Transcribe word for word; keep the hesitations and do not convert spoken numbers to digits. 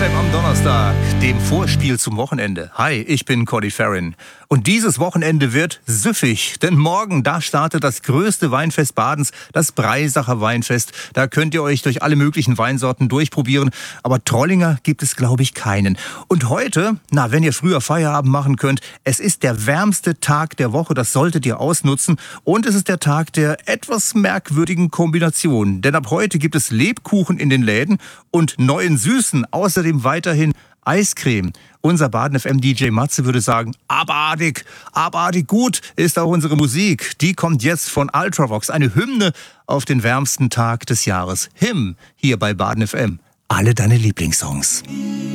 F M am Donnerstag, dem Vorspiel zum Wochenende. Hi, ich bin Cody Farrin. Und dieses Wochenende wird süffig, denn morgen, da startet das größte Weinfest Badens, das Breisacher Weinfest. Da könnt ihr euch durch alle möglichen Weinsorten durchprobieren, aber Trollinger gibt es, glaube ich, keinen. Und heute, na, wenn ihr früher Feierabend machen könnt, es ist der wärmste Tag der Woche, das solltet ihr ausnutzen. Und es ist der Tag der etwas merkwürdigen Kombination, denn ab heute gibt es Lebkuchen in den Läden und neuen Süßen, außerdem weiterhin Eiscreme. Unser Baden F M D J Matze würde sagen, abartig, abartig gut ist auch unsere Musik. Die kommt jetzt von Ultravox, eine Hymne auf den wärmsten Tag des Jahres. Hymn hier bei Baden F M. Alle deine Lieblingssongs.